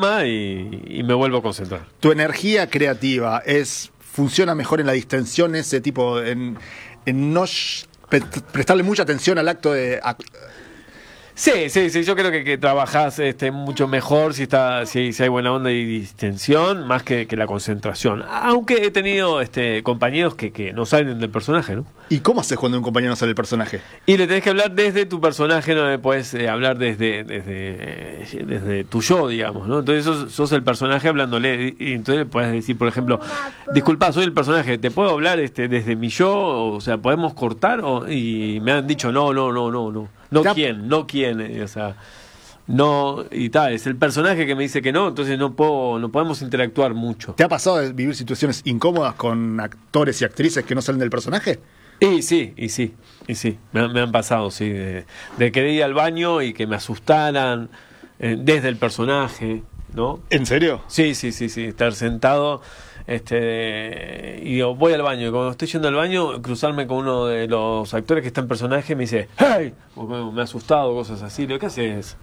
calma y me vuelvo a concentrar. ¿Tu energía creativa funciona mejor en la distensión, ese tipo, en no prestarle mucha atención al acto de... Sí, yo creo que trabajás mucho mejor si hay buena onda y distensión, más que la concentración. Aunque he tenido compañeros que no salen del personaje, ¿no? ¿Y cómo haces cuando un compañero no sale del personaje? Y le tenés que hablar desde tu personaje, no le podés hablar desde tu yo, digamos, ¿no? Entonces sos el personaje hablándole, y entonces le podés decir, por ejemplo, disculpa, soy el personaje, ¿te puedo hablar desde mi yo? O sea, ¿podemos cortar? Y me han dicho, no. No quién, o sea, no, y tal, es el personaje que me dice que no, entonces no podemos interactuar mucho. ¿Te ha pasado de vivir situaciones incómodas con actores y actrices que no salen del personaje? Y sí, me han pasado, sí, de querer ir al baño y que me asustaran desde el personaje, ¿no? ¿En serio? Sí, estar sentado, y digo, voy al baño, y cuando estoy yendo al baño, cruzarme con uno de los actores que está en personaje, me dice, ¡hey! Me ha asustado, cosas así. Le digo, ¿qué haces?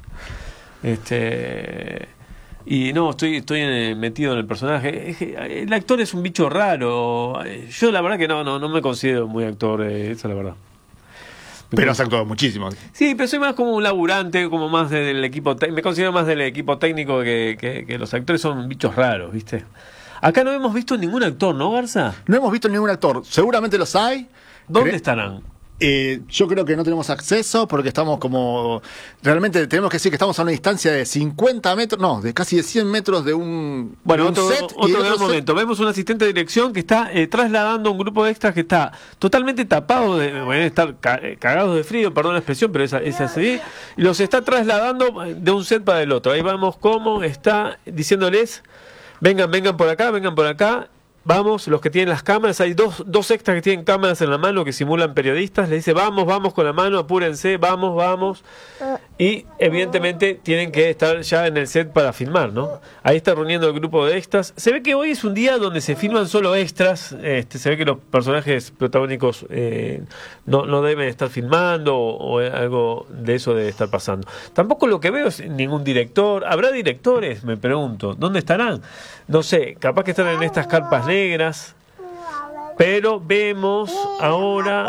Y no, estoy metido en el personaje. El actor es un bicho raro. Yo la verdad que no me considero muy actor, esa es la verdad. Pero has actuado muchísimo. Sí, pero soy más como un laburante, como más del equipo me considero más del equipo técnico que los actores son bichos raros, ¿viste? Acá no hemos visto ningún actor, ¿no, Garza? No hemos visto ningún actor. Seguramente los hay. ¿Dónde estarán? Yo creo que no tenemos acceso porque estamos como... Realmente tenemos que decir que estamos a una distancia de 50 metros, no, de casi de 100 metros de un, bueno, de un set. Otro gran momento. Vemos un asistente de dirección que está trasladando un grupo de extras que está totalmente tapado, estar cagados de frío, perdón la expresión, pero es así, y los está trasladando de un set para el otro. Ahí vamos cómo está diciéndoles, vengan por acá. Vamos, los que tienen las cámaras, hay dos extras que tienen cámaras en la mano que simulan periodistas, le dice vamos con la mano, apúrense, vamos. Y evidentemente tienen que estar ya en el set para filmar, ¿no? Ahí está reuniendo el grupo de extras. Se ve que hoy es un día donde se filman solo extras, se ve que los personajes protagónicos no deben estar filmando o algo de eso debe estar pasando. Tampoco lo que veo es ningún director. ¿Habrá directores? Me pregunto. ¿Dónde estarán? No sé, capaz que están en estas carpas negras, pero vemos ahora,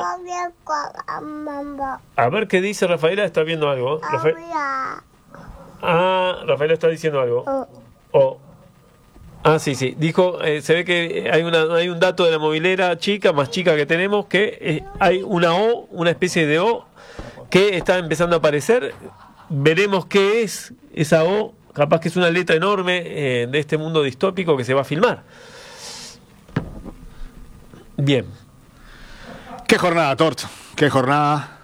a ver qué dice Rafaela. Está viendo algo. Rafaela está diciendo algo. Sí, dijo, se ve que hay un dato de la movilera más chica que tenemos, que hay una especie de O que está empezando a aparecer. Veremos qué es esa O. Capaz que es una letra enorme de este mundo distópico que se va a filmar. Bien. Qué jornada, Tort. Qué jornada.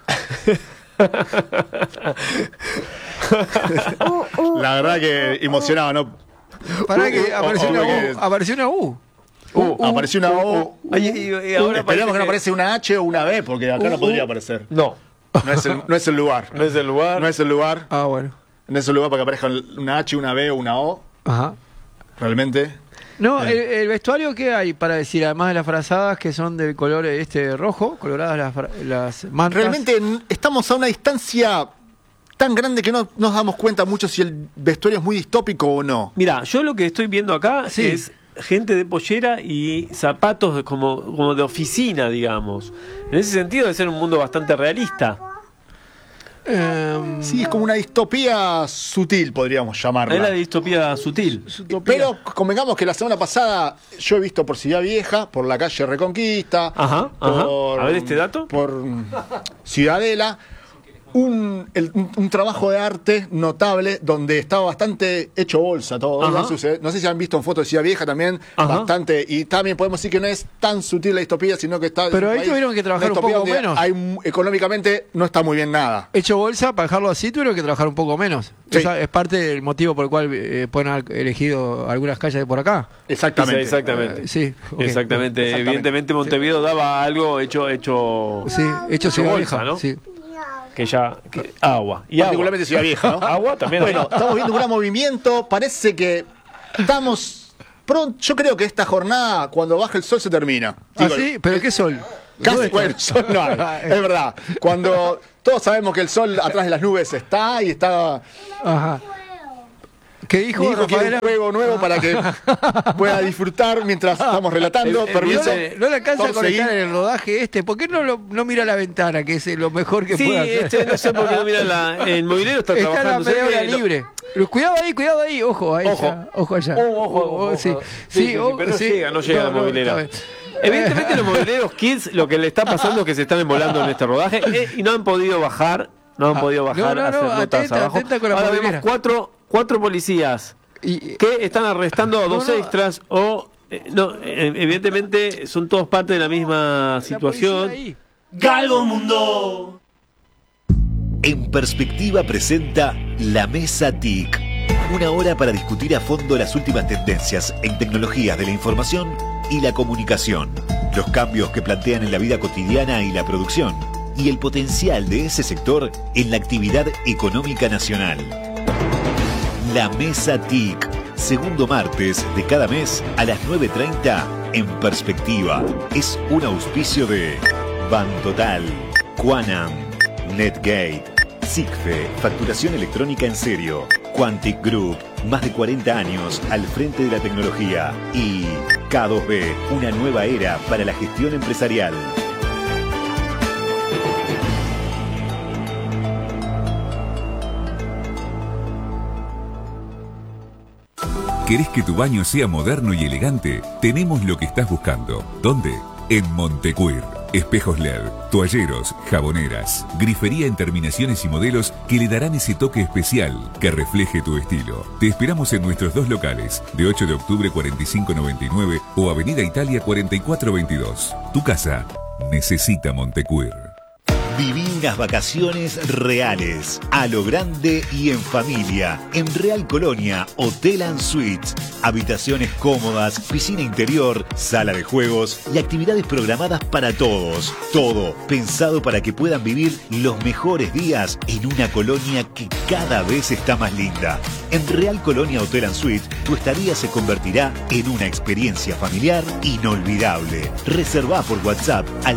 La verdad que emocionado, ¿no? Pará que apareció una U. Apareció una U. Apareció una U. Y ahora esperemos que no aparece una H o una B, porque acá no podría aparecer. No. No es el lugar. No es el lugar. No es el lugar. Bueno. No es el lugar para que aparezca una H, una B o una O. Ajá. Realmente. No, el vestuario, ¿qué hay para decir? Además de las frazadas que son del color rojo, coloradas las mantas. Realmente estamos a una distancia tan grande que no nos damos cuenta mucho si el vestuario es muy distópico o no. Mira, yo lo que estoy viendo acá es gente de pollera y zapatos como de oficina, digamos. En ese sentido debe ser un mundo bastante realista. Sí, es como una distopía sutil, podríamos llamarla. Es la distopía sutil. Pero convengamos que la semana pasada yo he visto por Ciudad Vieja, por la calle Reconquista, A ver este dato. Por Ciudadela, un trabajo de arte notable donde estaba bastante hecho bolsa todo. No sé si han visto en fotos de Ciudad Vieja también, bastante, y también podemos decir que no es tan sutil la distopía, sino que está... Pero ahí tuvieron que trabajar un poco menos. Económicamente no está muy bien nada. Hecho bolsa, para dejarlo así, tuvieron que trabajar un poco menos. Sí. Esa es parte del motivo por el cual pueden haber elegido algunas calles de por acá. Exactamente. Exactamente. Evidentemente Montevideo daba algo hecho Ciudad Vieja, ¿no? Sí. Agua. Y particularmente Ciudad Vieja, ¿no? Agua también. Bueno, estamos viendo un gran movimiento. Parece que estamos pronto. Yo creo que esta jornada, cuando baje el sol, se termina. ¿Sí? ¿Pero qué sol? Bueno, sol no hay. Es verdad. Cuando todos sabemos que el sol atrás de las nubes está y está... Ajá. ¿Qué dijo Mi hijo quiere un Rafaela? juego nuevo para que pueda disfrutar mientras estamos relatando. Permiso. No le alcanza a Conseguí. conectar en el rodaje ¿Por qué no mira la ventana, que es lo mejor que Sí, puede hacer? no sé por qué no mira el movilero está Está la trabajando. media se ve hora que lo- libre. Pero cuidado ahí, ojo, ahí Ojo. ya, ojo allá. Ojo. Sí, Sí, pero no llega la movilera. está bien. Evidentemente los mobileros kids lo que le está pasando es que se están embolando en este rodaje y no han podido bajar. No han podido bajar a hacer notas abajo. atenta con la Ahora movilera. vemos cuatro policías Y- que están arrestando a dos No. extras o... evidentemente son todos parte de la misma la situación. policía ahí. Galgo Mundo. En Perspectiva presenta La Mesa TIC. Una hora para discutir a fondo las últimas tendencias en tecnologías de la información y la comunicación, los cambios que plantean en la vida cotidiana y la producción, y el potencial de ese sector en la actividad económica nacional. La Mesa TIC, segundo martes de cada mes a las 9:30 en Perspectiva. Es un auspicio de Bantotal, Quanam, Netgate, SICFE, facturación electrónica en serio, Quantic Group, más de 40 años al frente de la tecnología, y K2B, una nueva era para la gestión empresarial. ¿Querés que tu baño sea moderno y elegante? Tenemos lo que estás buscando. ¿Dónde? En Montecuir. Espejos LED, toalleros, jaboneras, grifería en terminaciones y modelos que le darán ese toque especial que refleje tu estilo. Te esperamos en nuestros dos locales, de 8 de octubre 4599 o Avenida Italia 4422. Tu casa necesita Montecuir. Viví unas vacaciones reales, a lo grande y en familia, en Real Colonia, Hotel & Suites. Habitaciones cómodas, piscina interior, sala de juegos y actividades programadas para todos. Todo pensado para que puedan vivir los mejores días en una colonia que cada vez está más linda. En Real Colonia Hotel & Suites, tu estadía se convertirá en una experiencia familiar inolvidable. Reservá por WhatsApp al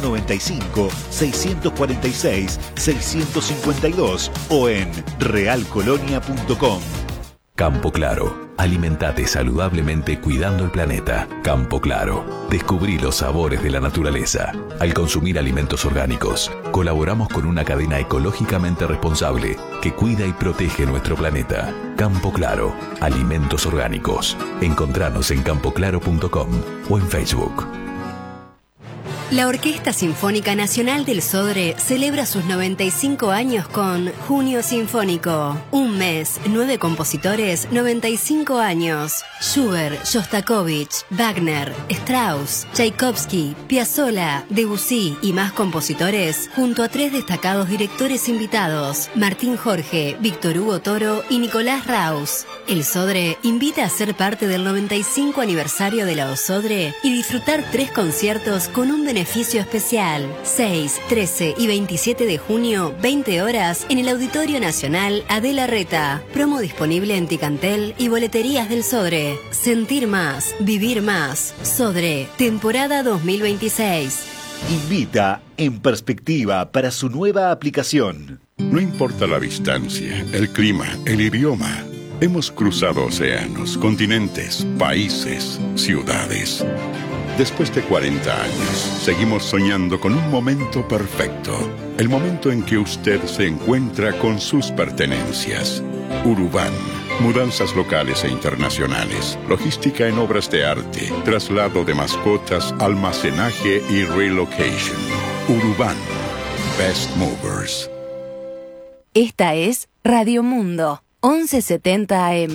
095-646-652 o en realcolonia.com. Campo Claro. Alimentate saludablemente cuidando el planeta. Campo Claro. Descubrí los sabores de la naturaleza. Al consumir alimentos orgánicos, colaboramos con una cadena ecológicamente responsable que cuida y protege nuestro planeta. Campo Claro. Alimentos orgánicos. Encontranos en campoclaro.com o en Facebook. La Orquesta Sinfónica Nacional del Sodre celebra sus 95 años con Junio Sinfónico. Un mes, 9 compositores, 95 años. Schubert, Shostakovich, Wagner, Strauss, Tchaikovsky, Piazzolla, Debussy y más compositores, junto a 3 destacados directores invitados, Martín Jorge, Víctor Hugo Toro y Nicolás Raus. El Sodre invita a ser parte del 95 aniversario de la OSODRE y disfrutar 3 conciertos con un beneficio especial. 6, 13 y 27 de junio, 20 horas, en el Auditorio Nacional Adela Reta. Promo disponible en Ticantel y boleterías del Sodre. Sentir más, vivir más. Sodre, temporada 2026. Invita en Perspectiva para su nueva aplicación. No importa la distancia, el clima, el idioma. Hemos cruzado océanos, continentes, países, ciudades. Después de 40 años, seguimos soñando con un momento perfecto. El momento en que usted se encuentra con sus pertenencias. Urubán. Mudanzas locales e internacionales. Logística en obras de arte. Traslado de mascotas, almacenaje y relocation. Urubán. Best Movers. Esta es Radio Mundo, 1170 AM.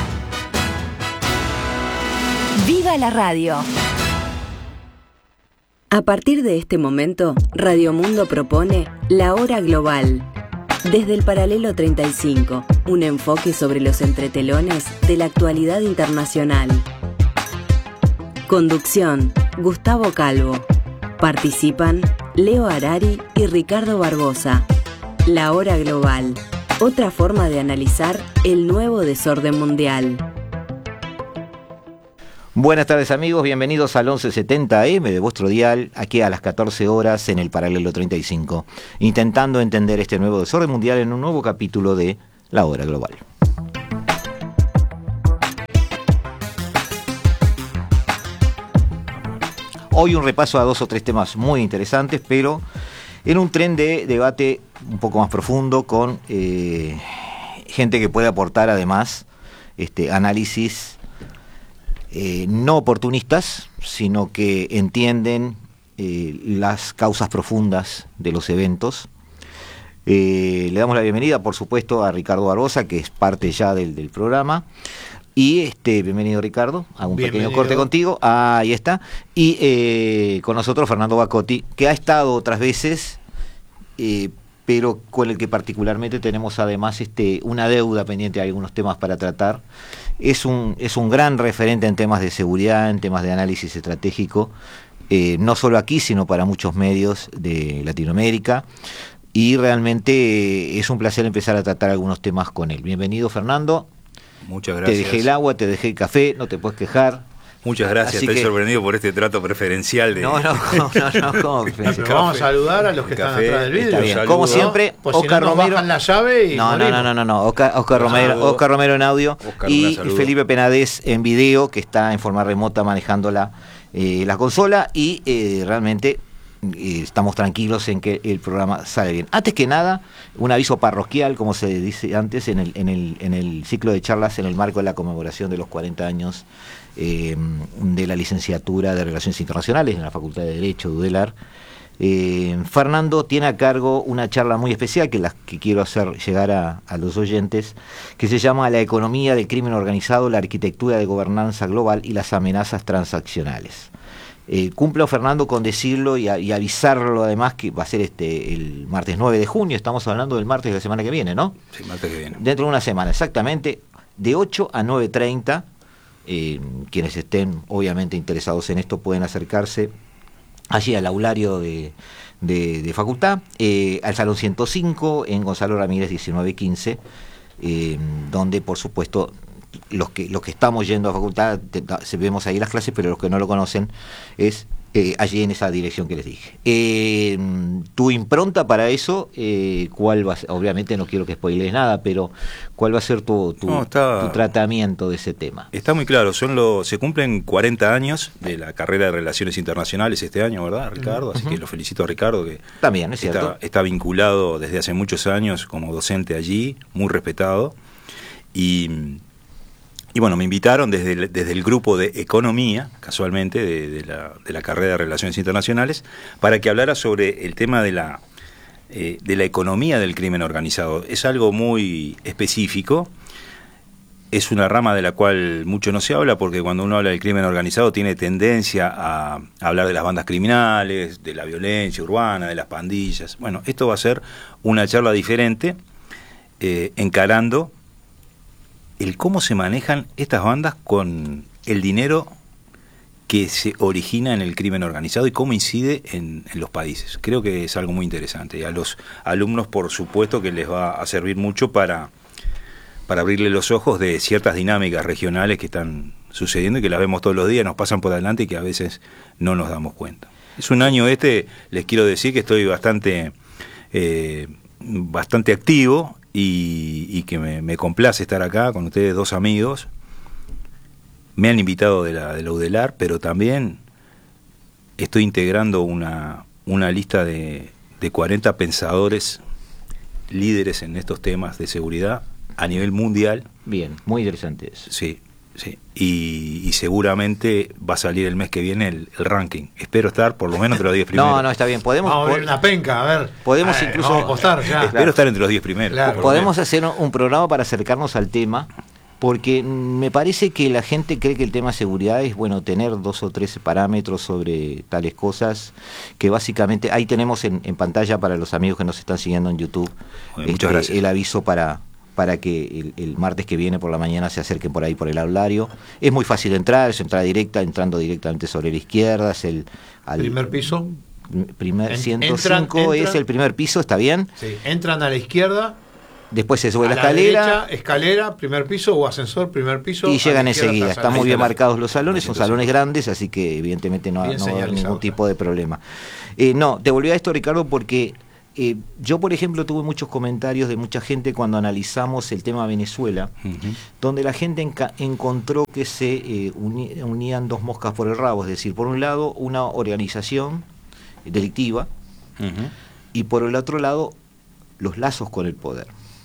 ¡Viva la radio! A partir de este momento, Radio Mundo propone La Hora Global. Desde el Paralelo 35, un enfoque sobre los entretelones de la actualidad internacional. Conducción, Gustavo Calvo. Participan Leo Harari y Ricardo Barbosa. La Hora Global, otra forma de analizar el nuevo desorden mundial. Buenas tardes amigos, bienvenidos al 1170 AM de vuestro dial, aquí a las 14 horas en el Paralelo 35, intentando entender este nuevo desorden mundial en un nuevo capítulo de La Hora Global. Hoy un repaso a 2 o 3 temas muy interesantes, pero en un tren de debate un poco más profundo con gente que puede aportar además análisis no oportunistas, sino que entienden las causas profundas de los eventos. Le damos la bienvenida, por supuesto, a Ricardo Barbosa, que es parte ya del programa. Y bienvenido, Ricardo, a un pequeño corte contigo. Ahí está. Y con nosotros Fernando Bacotti, que ha estado otras veces, pero con el que particularmente tenemos además una deuda pendiente de algunos temas para tratar. Es un gran referente en temas de seguridad, en temas de análisis estratégico, no solo aquí, sino para muchos medios de Latinoamérica. Y realmente es un placer empezar a tratar algunos temas con él. Bienvenido, Fernando. Muchas gracias. Te dejé el agua, te dejé el café, no te puedes quejar. Muchas gracias, Así estoy sorprendido por este trato preferencial de... No, ¿cómo? Pero vamos a saludar a los que están atrás del vidrio. Está bien. Como siempre, pues Oscar si no, Romero. Bajan la llave y No. Oscar Romero en audio. Oscar, y Felipe Penades en video, que está en forma remota manejando la consola. Y realmente estamos tranquilos en que el programa sale bien. Antes que nada, un aviso parroquial, como se dice antes, en el ciclo de charlas en el marco de la conmemoración de los 40 años de la licenciatura de Relaciones Internacionales en la Facultad de Derecho de UDELAR. Fernando tiene a cargo una charla muy especial que quiero hacer llegar a los oyentes, que se llama La economía del crimen organizado, la arquitectura de gobernanza global y las amenazas transaccionales. Cumplo, Fernando, con decirlo y avisarlo además que va a ser el martes 9 de junio, estamos hablando del martes de la semana que viene, ¿no? Sí, martes que viene. Dentro de una semana, exactamente, de 8 a 9:30, quienes estén obviamente interesados en esto pueden acercarse allí al aulario de facultad, al Salón 105, en Gonzalo Ramírez 1915, donde por supuesto los que estamos yendo a facultad vemos ahí las clases, pero los que no lo conocen es allí en esa dirección que les dije. Tu impronta para eso, ¿cuál va a ser? Obviamente no quiero que spoilees nada, pero ¿cuál va a ser tu tratamiento de ese tema? Está muy claro, se cumplen 40 años de la carrera de Relaciones Internacionales este año, ¿verdad, Ricardo? Así que lo felicito a Ricardo, que también es cierto. Está vinculado desde hace muchos años como docente allí, muy respetado. Y bueno, me invitaron desde el grupo de Economía, casualmente, de la carrera de Relaciones Internacionales, para que hablara sobre el tema de la economía del crimen organizado. Es algo muy específico, es una rama de la cual mucho no se habla, porque cuando uno habla del crimen organizado tiene tendencia a hablar de las bandas criminales, de la violencia urbana, de las pandillas. Bueno, esto va a ser una charla diferente, encarando el cómo se manejan estas bandas con el dinero que se origina en el crimen organizado y cómo incide en los países. Creo que es algo muy interesante. Y a los alumnos, por supuesto, que les va a servir mucho para abrirle los ojos de ciertas dinámicas regionales que están sucediendo y que las vemos todos los días, nos pasan por delante y que a veces no nos damos cuenta. Es un año les quiero decir que estoy bastante activo, y que me complace estar acá con ustedes, dos amigos. Me han invitado de la UDELAR, pero también estoy integrando una lista de 40 pensadores líderes en estos temas de seguridad a nivel mundial. Bien, muy interesante eso. Sí. Y seguramente va a salir el mes que viene el ranking. Espero estar por lo menos entre los 10 primeros. No, está bien. Vamos a ver una penca, a ver. Podemos incluso vamos a apostar ya. Espero estar entre los 10 primeros. Claro. Podemos hacer un programa para acercarnos al tema, porque me parece que la gente cree que el tema seguridad es, bueno, tener 2 o 3 parámetros sobre tales cosas, que básicamente, ahí tenemos en pantalla para los amigos que nos están siguiendo en YouTube, muchas gracias. El aviso para que el martes que viene por la mañana se acerquen por ahí por el aulario. Es muy fácil de entrar, es entrada directa, entrando directamente sobre la izquierda, es primer piso. 105 es el primer piso, ¿está bien? Sí, entran a la izquierda. Después se sube la escalera. Derecha, escalera, primer piso o ascensor, primer piso. Y llegan enseguida. Están muy bien marcados los salones, son salones sí. grandes, así que evidentemente no va a haber ningún tipo de problema. No, te volví a esto, Ricardo, porque yo, por ejemplo, tuve muchos comentarios de mucha gente cuando analizamos el tema Venezuela, donde la gente encontró que se unían dos moscas por el rabo, es decir, por un lado una organización delictiva y por el otro lado los lazos con el poder.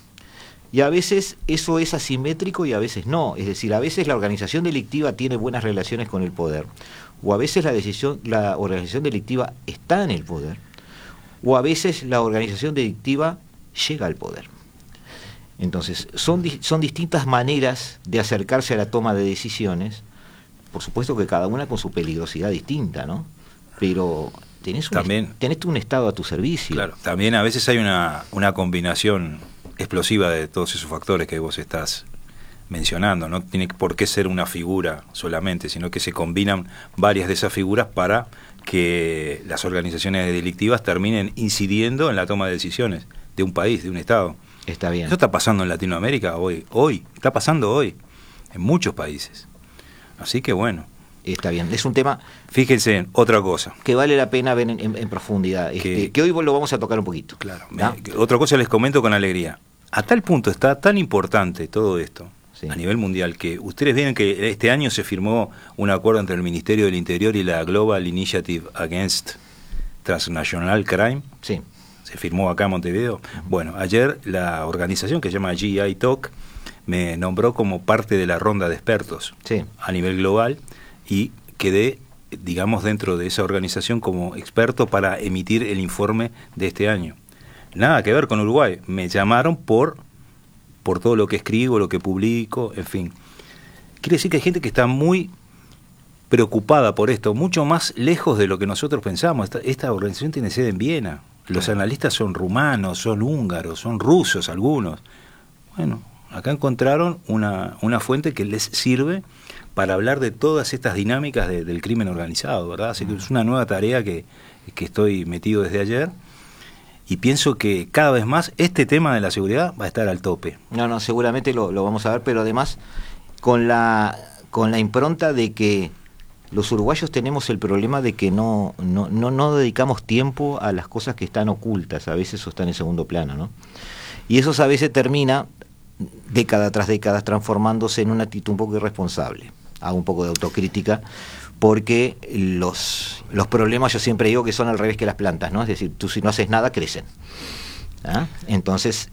Y a veces eso es asimétrico y a veces no, es decir, a veces la organización delictiva tiene buenas relaciones con el poder, o a veces la organización delictiva está en el poder, o a veces la organización delictiva llega al poder. Entonces, son distintas maneras de acercarse a la toma de decisiones, por supuesto que cada una con su peligrosidad distinta, ¿no? Pero tenés un Estado a tu servicio. Claro, también a veces hay una combinación explosiva de todos esos factores que vos estás mencionando. No tiene por qué ser una figura solamente, sino que se combinan varias de esas figuras para que las organizaciones delictivas terminen incidiendo en la toma de decisiones de un país, de un Estado. Está bien. Eso está pasando en Latinoamérica hoy, está pasando hoy, en muchos países. Así que bueno. Está bien, es un tema... Fíjense en otra cosa. Que vale la pena ver en profundidad, que hoy lo vamos a tocar un poquito. Claro. Otra cosa les comento con alegría. A tal punto está tan importante todo esto, a nivel mundial, que ustedes ven que este año se firmó un acuerdo entre el Ministerio del Interior y la Global Initiative Against Transnational Crime. Sí. Se firmó acá en Montevideo. Bueno, ayer la organización que se llama GI Talk me nombró como parte de la ronda de expertos a nivel global y quedé, digamos, dentro de esa organización como experto para emitir el informe de este año. Nada que ver con Uruguay. Me llamaron por todo lo que escribo, lo que publico, en fin. Quiere decir que hay gente que está muy preocupada por esto, mucho más lejos de lo que nosotros pensamos. Esta organización tiene sede en Viena. Los analistas son rumanos, son húngaros, son rusos algunos. Bueno, acá encontraron una fuente que les sirve para hablar de todas estas dinámicas del crimen organizado, ¿verdad? Así que es una nueva tarea que estoy metido desde ayer. Y pienso que cada vez más este tema de la seguridad va a estar al tope. No, seguramente lo vamos a ver, pero además con la impronta de que los uruguayos tenemos el problema de que no dedicamos tiempo a las cosas que están ocultas, a veces están en segundo plano, ¿no? Y eso a veces termina, década tras década, transformándose en una actitud un poco irresponsable. Hago un poco de autocrítica, porque los problemas, yo siempre digo que son al revés que las plantas, ¿no? Es decir, tú si no haces nada, crecen. ¿Ah? Entonces,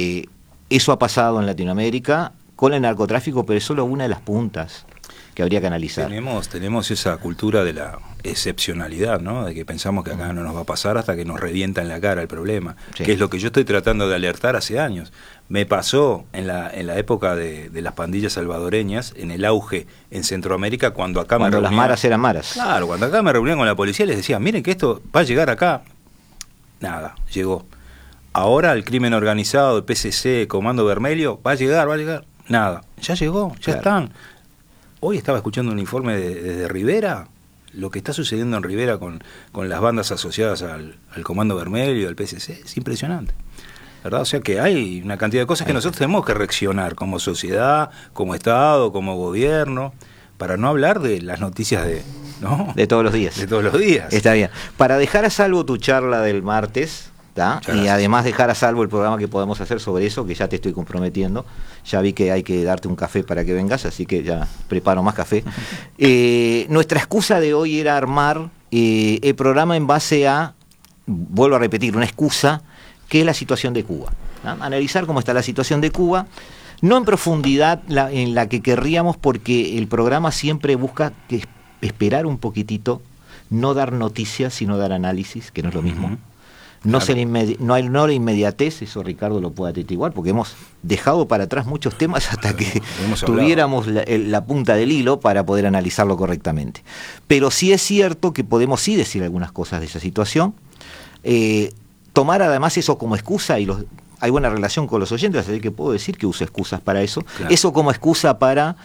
eso ha pasado en Latinoamérica con el narcotráfico, pero es solo una de las puntas que habría que analizar. Tenemos esa cultura de la excepcionalidad, ¿no? De que pensamos que acá no nos va a pasar hasta que nos revienta en la cara el problema, que es lo que yo estoy tratando de alertar hace años. Me pasó en la época de las pandillas salvadoreñas, en el auge en Centroamérica, cuando las maras eran maras. Claro, cuando acá me reunían con la policía les decía, miren que esto va a llegar acá. Nada, llegó. Ahora el crimen organizado, el PCC, Comando Vermelho, va a llegar. Nada, ya llegó, ya están. Hoy estaba escuchando un informe desde Rivera, lo que está sucediendo en Rivera con las bandas asociadas al Comando Vermelho, al PCC, es impresionante. ¿Verdad? O sea que hay una cantidad de cosas que nosotros tenemos que reaccionar como sociedad, como Estado, como gobierno, para no hablar de las noticias de todos los días. De todos los días. Está bien. Para dejar a salvo tu charla del martes, y además dejar a salvo el programa que podemos hacer sobre eso, que ya te estoy comprometiendo. Ya vi que hay que darte un café para que vengas, así que ya preparo más café. Nuestra excusa de hoy era armar el programa en base a, vuelvo a repetir, una excusa, que es la situación de Cuba. Analizar cómo está la situación de Cuba, no en profundidad en la que querríamos, porque el programa siempre busca esperar un poquitito, no dar noticias, sino dar análisis, que no es lo mismo. No hay la inmediatez, eso Ricardo lo puede atestiguar, porque hemos dejado para atrás muchos temas hasta que tuviéramos la punta del hilo para poder analizarlo correctamente. Pero sí es cierto que podemos sí decir algunas cosas de esa situación, tomar además eso como excusa, y hay buena relación con los oyentes, así que puedo decir que uso excusas para eso, eso como excusa para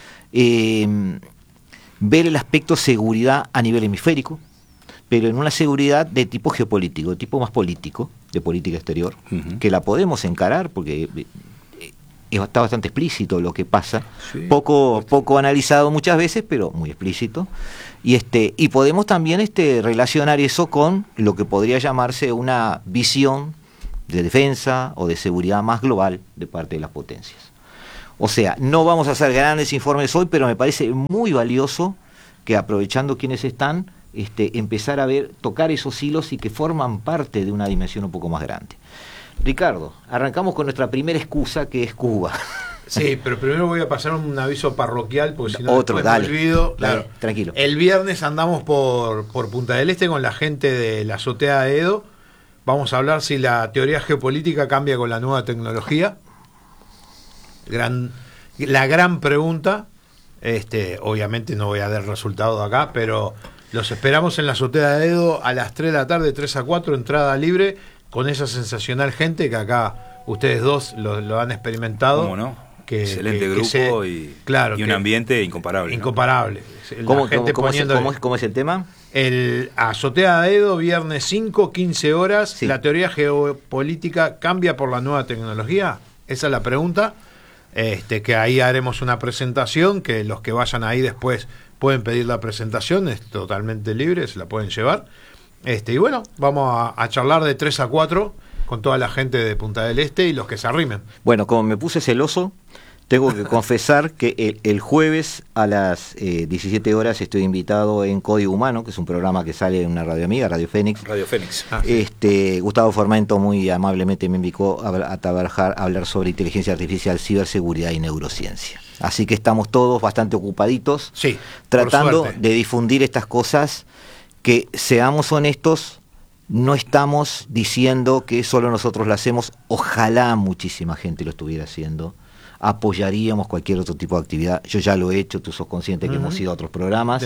ver el aspecto seguridad a nivel hemisférico, pero en una seguridad de tipo geopolítico, de tipo más político, de política exterior, que la podemos encarar porque está bastante explícito lo que pasa, poco analizado muchas veces, pero muy explícito, y podemos también relacionar eso con lo que podría llamarse una visión de defensa o de seguridad más global de parte de las potencias. O sea, no vamos a hacer grandes informes hoy, pero me parece muy valioso que, aprovechando quienes están, empezar a tocar esos hilos y que forman parte de una dimensión un poco más grande. Ricardo, arrancamos con nuestra primera excusa, que es Cuba. Sí, pero primero voy a pasar un aviso parroquial, porque si no me olvido. Dale, tranquilo. El viernes andamos por Punta del Este con la gente de la azotea de Edo. Vamos a hablar si la teoría geopolítica cambia con la nueva tecnología. La gran pregunta. Obviamente no voy a dar resultado acá, pero los esperamos en la azotea de Edo a las 3 de la tarde, 3 a 4, entrada libre, con esa sensacional gente que acá ustedes dos lo han experimentado. ¿Cómo no? Excelente grupo y un ambiente incomparable. Incomparable. ¿Cómo es el tema? El azotea de Edo, viernes 5, 15 horas. Sí. ¿La teoría geopolítica cambia por la nueva tecnología? Esa es la pregunta. Que ahí haremos una presentación, que los que vayan ahí después pueden pedir la presentación, es totalmente libre, se la pueden llevar. Y bueno, vamos a charlar de 3 a 4 con toda la gente de Punta del Este y los que se arrimen. Bueno, como me puse celoso, tengo que confesar que el jueves a las 17 horas estoy invitado en Código Humano, que es un programa que sale en una radio amiga, Radio Fénix. Sí. Gustavo Formento muy amablemente me invitó a trabajar, a hablar sobre inteligencia artificial, ciberseguridad y neurociencia. Así que estamos todos bastante ocupaditos, sí, tratando de difundir estas cosas, que, seamos honestos, no estamos diciendo que solo nosotros lo hacemos, ojalá muchísima gente lo estuviera haciendo. Apoyaríamos cualquier otro tipo de actividad. Yo ya lo he hecho, tú sos consciente que hemos ido a otros programas,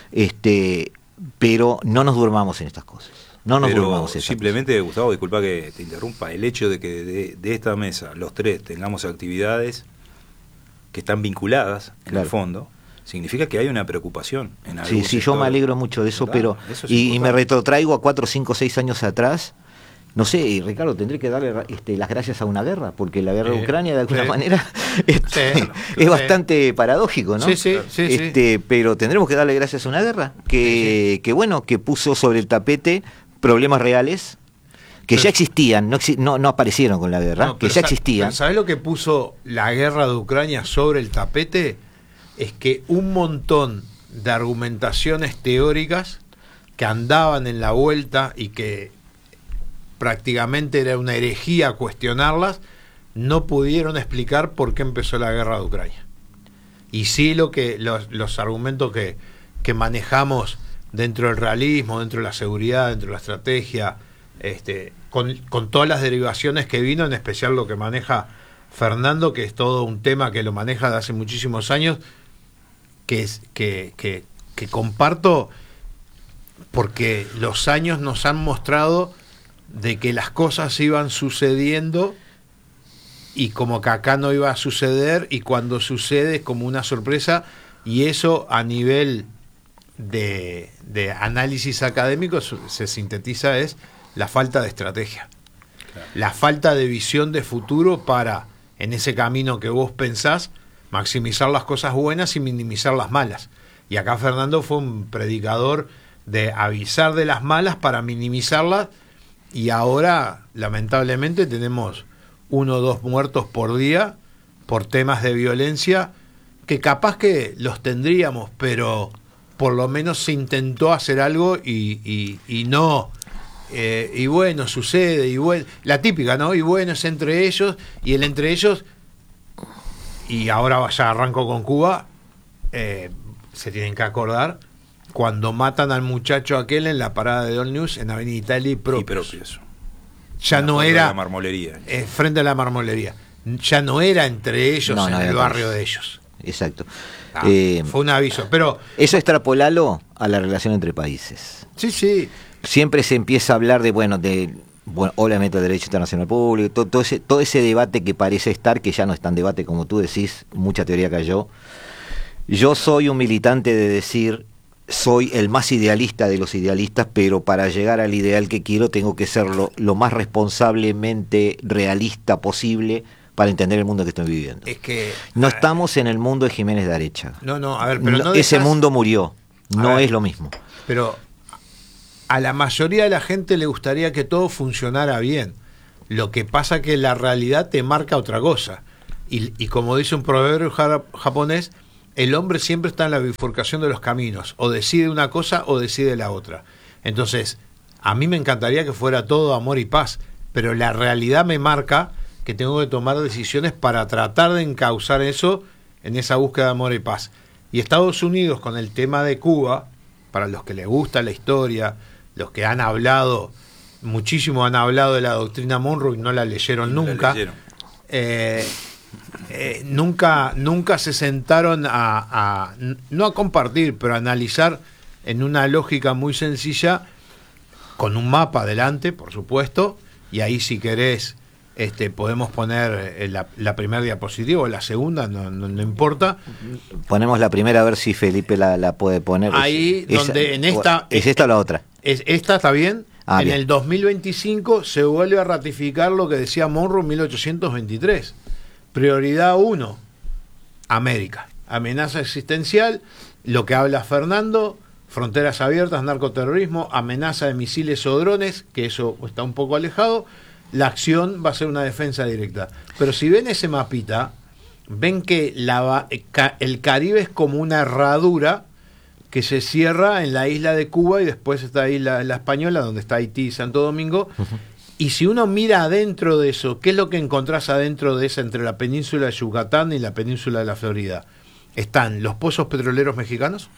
pero no nos durmamos en estas cosas. Simplemente, Gustavo, disculpa que te interrumpa, el hecho de que de esta mesa los tres tengamos actividades que están vinculadas en el fondo, significa que hay una preocupación en algún sector. Yo me alegro mucho de eso, pero y me retrotraigo a 4, 5, 6 años atrás. No sé, Ricardo, tendré que darle las gracias a una guerra, porque la guerra de Ucrania, de alguna manera, es bastante paradójico, ¿no? Sí. Pero tendremos que darle gracias a una guerra que puso sobre el tapete problemas reales que ya existían, no aparecieron con la guerra, que ya existían. ¿Sabés lo que puso la guerra de Ucrania sobre el tapete? Es que un montón de argumentaciones teóricas que andaban en la vuelta y que prácticamente era una herejía cuestionarlas, no pudieron explicar por qué empezó la guerra de Ucrania. Y sí los argumentos que manejamos dentro del realismo, dentro de la seguridad, dentro de la estrategia, con todas las derivaciones que vino, en especial lo que maneja Fernando, que es todo un tema que lo maneja de hace muchísimos años, que comparto, porque los años nos han mostrado de que las cosas iban sucediendo y como que acá no iba a suceder, y cuando sucede es como una sorpresa, y eso a nivel de análisis académico se sintetiza es la falta de estrategia, la falta de visión de futuro para, en ese camino que vos pensás, maximizar las cosas buenas y minimizar las malas. Y acá Fernando fue un predicador de avisar de las malas para minimizarlas. Y ahora, lamentablemente, tenemos 1 o 2 muertos por día por temas de violencia, que capaz que los tendríamos, pero por lo menos se intentó hacer algo y no. Y bueno, sucede, y bueno, la típica, ¿no? Y bueno, es entre ellos, y el entre ellos, y ahora ya arranco con Cuba, se tienen que acordar cuando matan al muchacho aquel en la parada de All News en Avenida Italia y Propios. Ya no era la marmolería. Frente a la marmolería. Ya no era entre ellos, en el barrio de ellos. Exacto. Fue un aviso, pero eso extrapolalo a la relación entre países. Sí. Siempre se empieza a hablar de obviamente el derecho internacional público, todo ese debate que parece estar, que ya no es tan debate como tú decís, mucha teoría cayó. Yo soy un militante de decir, soy el más idealista de los idealistas, pero para llegar al ideal que quiero tengo que ser lo más responsablemente realista posible para entender el mundo que estoy viviendo. Es que no estamos en el mundo de Jiménez de Arecha. No, a ver, pero no ese mundo murió, no es lo mismo. Pero a la mayoría de la gente le gustaría que todo funcionara bien, Lo que pasa que la realidad te marca otra cosa. Y como dice un proverbio japonés, el hombre siempre está en la bifurcación de los caminos. O decide una cosa o decide la otra. Entonces, a mí me encantaría que fuera todo amor y paz, pero la realidad me marca que tengo que tomar decisiones para tratar de encauzar eso en esa búsqueda de amor y paz. Y Estados Unidos, con el tema de Cuba, para los que les gusta la historia, los que han hablado, muchísimo han hablado de la doctrina Monroe y no la leyeron nunca. Nunca se sentaron no a compartir, pero a analizar en una lógica muy sencilla, con un mapa adelante, por supuesto, y ahí si querés podemos poner la primera diapositiva o la segunda, no importa. Ponemos la primera a ver si Felipe la puede poner. Ahí donde en esta... ¿Es esta o la otra? Esta está bien. En bien. el 2025 se vuelve a ratificar lo que decía Monroe en 1823. Prioridad 1, América. Amenaza existencial, lo que habla Fernando, fronteras abiertas, narcoterrorismo, amenaza de misiles o drones, que eso está un poco alejado. La acción va a ser una defensa directa. Pero si ven ese mapita, ven que el Caribe es como una herradura que se cierra en la isla de Cuba y después está ahí la Española, donde está Haití y Santo Domingo. Y si uno mira adentro de eso, ¿qué es lo que encontrás adentro de esa entre la península de Yucatán y la península de la Florida? Están los pozos petroleros mexicanos,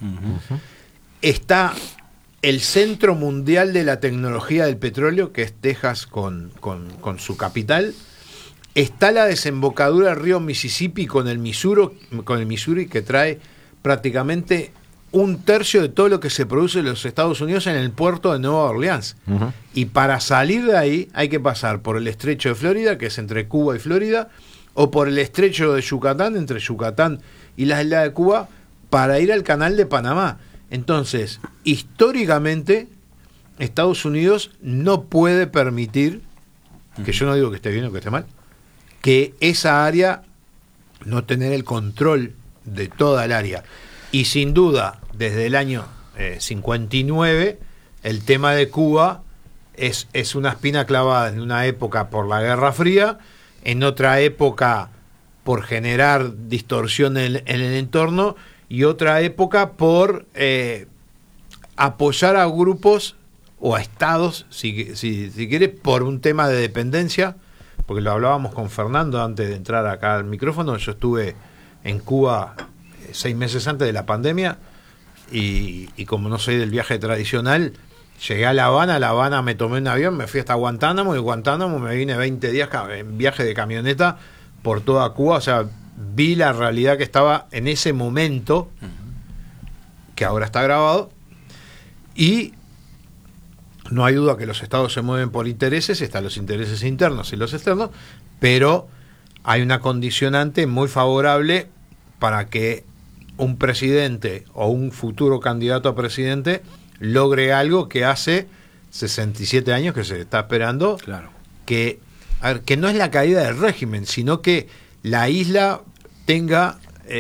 está el centro mundial de la tecnología del petróleo, que es Texas con su capital, está la desembocadura del río Mississippi con el Missouri, que trae prácticamente 1/3 de todo lo que se produce en los Estados Unidos en el puerto de Nueva Orleans. Y para salir de ahí hay que pasar por el estrecho de Florida, que es entre Cuba y Florida, o por el estrecho de Yucatán, entre Yucatán y las islas de Cuba, para ir al canal de Panamá. Entonces, históricamente, Estados Unidos no puede permitir, que yo no digo que esté bien o que esté mal, que esa área no tener el control de toda el área. Y sin duda, desde el año 59, el tema de Cuba es una espina clavada en una época por la Guerra Fría, en otra época por generar distorsión en el entorno, y otra época por apoyar a grupos o a estados, si quiere, por un tema de dependencia, porque lo hablábamos con Fernando antes de entrar acá al micrófono. Yo estuve en Cuba 6 meses antes de la pandemia y como no soy del viaje tradicional, llegué a La Habana me tomé un avión, me fui hasta Guantánamo, y de Guantánamo me vine 20 días en viaje de camioneta por toda Cuba. O sea, vi la realidad que estaba en ese momento, que ahora está grabado, y no hay duda que los estados se mueven por intereses, están los intereses internos y los externos, pero hay una condicionante muy favorable para que un presidente o un futuro candidato a presidente logre algo que hace 67 años que se está esperando, que no es la caída del régimen, sino que la isla tenga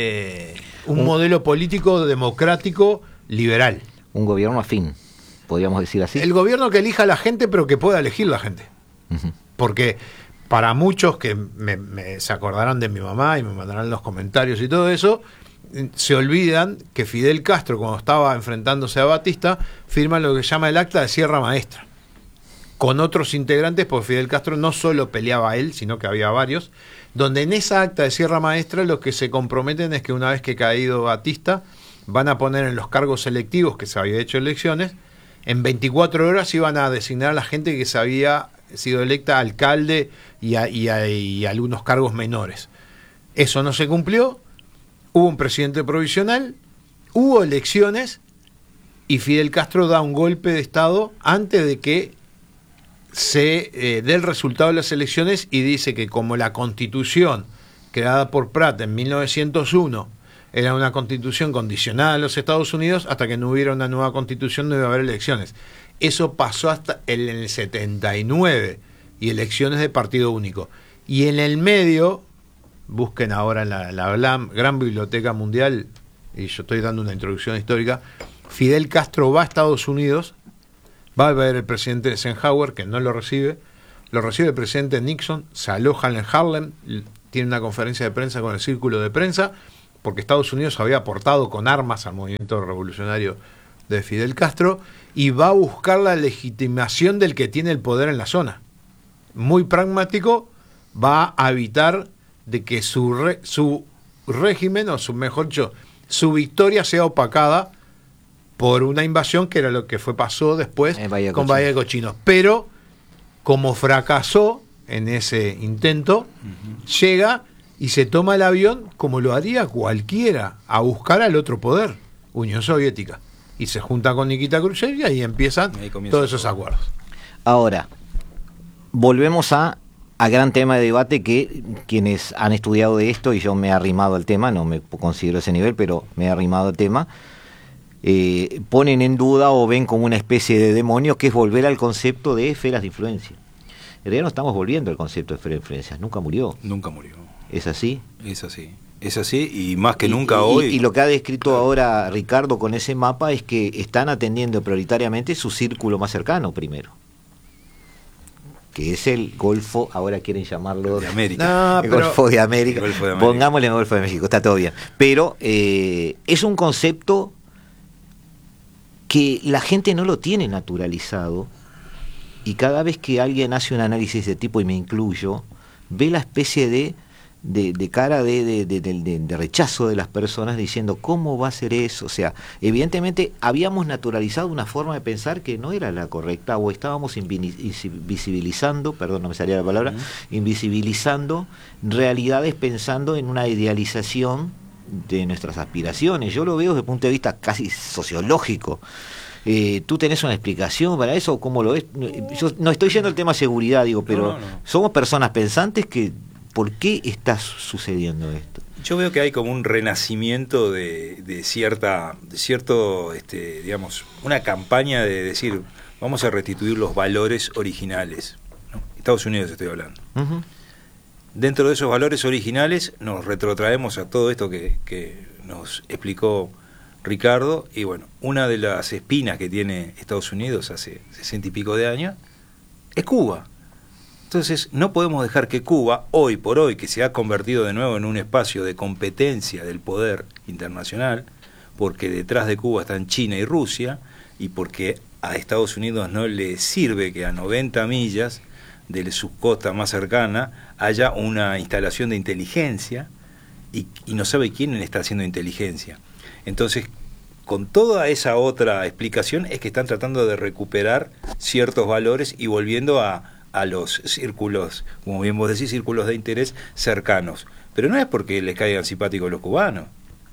un modelo político democrático liberal. Un gobierno afín, podríamos decir así. El gobierno que elija a la gente, pero que pueda elegir la gente. Porque para muchos que se acordarán de mi mamá y me mandarán los comentarios y todo eso, se olvidan que Fidel Castro, cuando estaba enfrentándose a Batista, firma lo que se llama el Acta de Sierra Maestra, con otros integrantes, porque Fidel Castro no solo peleaba a él, sino que había varios, donde en esa Acta de Sierra Maestra los que se comprometen es que una vez que caído Batista, van a poner en los cargos selectivos, que se había hecho elecciones, en 24 horas iban a designar a la gente que se había sido electa alcalde y algunos cargos menores. Eso no se cumplió, hubo un presidente provisional, hubo elecciones y Fidel Castro da un golpe de Estado antes de que se dé el resultado de las elecciones, y dice que como la constitución creada por Pratt en 1901 era una constitución condicionada a los Estados Unidos, hasta que no hubiera una nueva constitución no iba a haber elecciones. Eso pasó hasta en el 79, y elecciones de partido único. Y en el medio, busquen ahora en la gran biblioteca mundial, y yo estoy dando una introducción histórica, Fidel Castro va a Estados Unidos, va a ver el presidente Eisenhower, que no lo recibe, lo recibe el presidente Nixon, se alojan en Harlem, tiene una conferencia de prensa con el círculo de prensa, porque Estados Unidos había aportado con armas al movimiento revolucionario de Fidel Castro, y va a buscar la legitimación del que tiene el poder en la zona. Muy pragmático, va a evitar de que su régimen, o mejor dicho, su victoria sea opacada por una invasión, que era lo que pasó después con Bahía de Cochinos. Pero, como fracasó en ese intento, llega y se toma el avión, como lo haría cualquiera, a buscar al otro poder, Unión Soviética. Y se junta con Nikita Khrushchev y ahí empiezan todos esos acuerdos. Ahora, volvemos a gran tema de debate, que quienes han estudiado de esto, y yo me he arrimado al tema, no me considero ese nivel, pero me he arrimado al tema, ponen en duda o ven como una especie de demonio, que es volver al concepto de esferas de influencia. En realidad no estamos volviendo al concepto de esferas de influencia, nunca murió. Nunca murió. ¿Es así? Es así. Es así, y más que nunca hoy. Y lo que ha descrito ahora Ricardo con ese mapa es que están atendiendo prioritariamente su círculo más cercano primero, que es el Golfo, ahora quieren llamarlo de América. Golfo de América. Pongámosle el Golfo de México, está todo bien. Pero es un concepto que la gente no lo tiene naturalizado, y cada vez que alguien hace un análisis de tipo, y me incluyo, ve la especie de cara de rechazo de las personas, diciendo ¿cómo va a ser eso? O sea, evidentemente habíamos naturalizado una forma de pensar que no era la correcta, o estábamos invisibilizando, perdón, no me salía la palabra, invisibilizando realidades, pensando en una idealización de nuestras aspiraciones. Yo lo veo desde el punto de vista casi sociológico. ¿Tú tenés una explicación para eso? ¿Cómo lo ves? Yo no estoy yendo al tema seguridad, digo, pero somos personas pensantes que... ¿Por qué está sucediendo esto? Yo veo que hay como un renacimiento de cierto, digamos, una campaña de decir, vamos a restituir los valores originales, ¿no? Estados Unidos estoy hablando. Dentro de esos valores originales nos retrotraemos a todo esto que nos explicó Ricardo, y bueno, una de las espinas que tiene Estados Unidos hace 60 y pico de años es Cuba. Entonces, no podemos dejar que Cuba, hoy por hoy, que se ha convertido de nuevo en un espacio de competencia del poder internacional, porque detrás de Cuba están China y Rusia, y porque a Estados Unidos no le sirve que a 90 millas de su costa más cercana haya una instalación de inteligencia, y no sabe quién le está haciendo inteligencia. Entonces, con toda esa otra explicación, es que están tratando de recuperar ciertos valores y volviendo a los círculos, como bien vos decís, círculos de interés cercanos. Pero no es porque les caigan simpáticos los cubanos,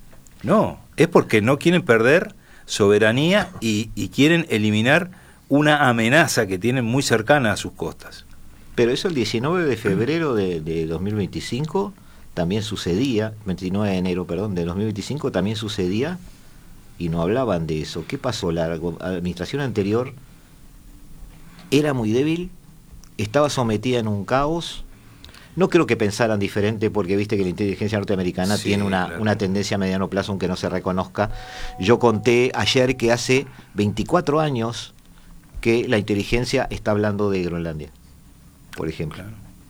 no, es porque no quieren perder soberanía y quieren eliminar una amenaza que tienen muy cercana a sus costas. Pero eso el 19 de febrero de 2025 también sucedía, 29 de enero, perdón, de 2025 también sucedía, y no hablaban de eso. ¿Qué pasó? La administración anterior era muy débil, estaba sometida en un caos. No creo que pensaran diferente, porque viste que la inteligencia norteamericana tiene una tendencia a mediano plazo, aunque no se reconozca. Yo conté ayer que hace 24 años que la inteligencia está hablando de Groenlandia, por ejemplo.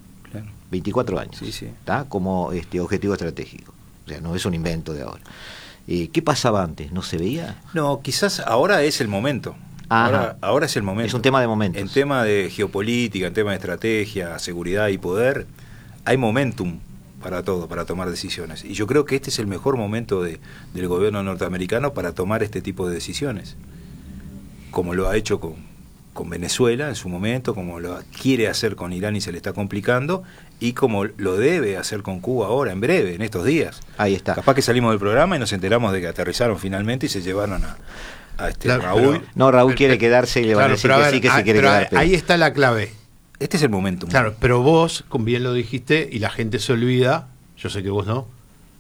24 años, ¿tá? Como objetivo estratégico. O sea, no es un invento de ahora. ¿Qué pasaba antes? ¿No se veía? No, quizás ahora es el momento. Ahora es el momento. Es un tema de momentos. En tema de geopolítica, en tema de estrategia, seguridad y poder, hay momentum para todo, para tomar decisiones. Y yo creo que este es el mejor momento del gobierno norteamericano para tomar este tipo de decisiones. Como lo ha hecho con Venezuela en su momento, como lo quiere hacer con Irán y se le está complicando, y como lo debe hacer con Cuba ahora, en breve, en estos días. Ahí está. Capaz que salimos del programa y nos enteramos de que aterrizaron finalmente y se llevaron a Raúl. Raúl quiere quedarse y le van a decir que sí, que se quiere quedar. Ahí está la clave. Este es el momento. Claro, pero vos, como bien lo dijiste, y la gente se olvida, yo sé que vos no,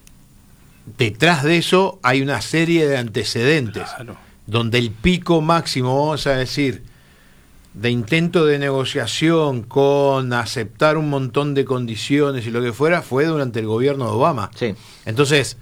detrás de eso hay una serie de antecedentes, donde el pico máximo, vamos a decir, de intento de negociación con aceptar un montón de condiciones y lo que fuera, fue durante el gobierno de Obama. Sí. Entonces,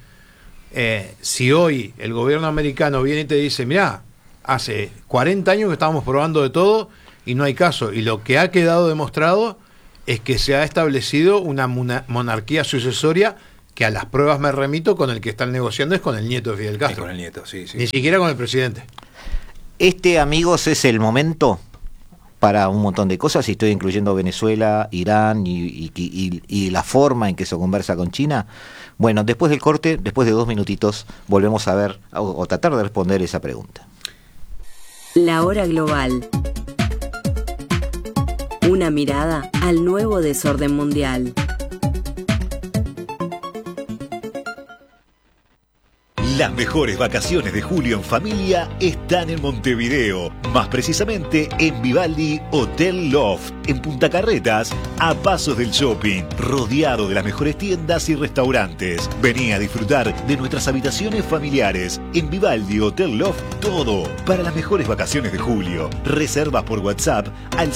si hoy el gobierno americano viene y te dice, mirá, hace 40 años que estábamos probando de todo y no hay caso, y lo que ha quedado demostrado es que se ha establecido una monarquía sucesoria, que a las pruebas me remito, con el que están negociando es con el nieto de Fidel Castro. Con el nieto, sí. Ni siquiera con el presidente. Amigos, es el momento para un montón de cosas, y estoy incluyendo Venezuela, Irán y la forma en que se conversa con China. Bueno, después del corte, después de 2 minutitos, volvemos a ver o tratar de responder esa pregunta. La hora global. Una mirada al nuevo desorden mundial. Las mejores vacaciones de julio en familia están en Montevideo, más precisamente en Vivaldi Hotel Loft, en Punta Carretas, a pasos del shopping, rodeado de las mejores tiendas y restaurantes. Vení a disfrutar de nuestras habitaciones familiares. En Vivaldi Hotel Loft, todo para las mejores vacaciones de julio. Reservas por WhatsApp al